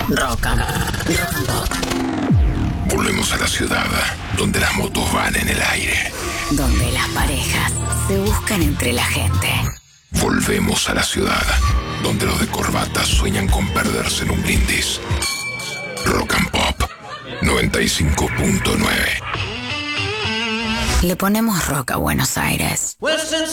Rock and Pop. Volvemos a la ciudad, donde las motos van en el aire. Donde las parejas se buscan entre la gente. Volvemos a la ciudad, donde los de corbata sueñan con perderse en un brindis. Rock and Pop 95.9. Le ponemos rock a Buenos Aires.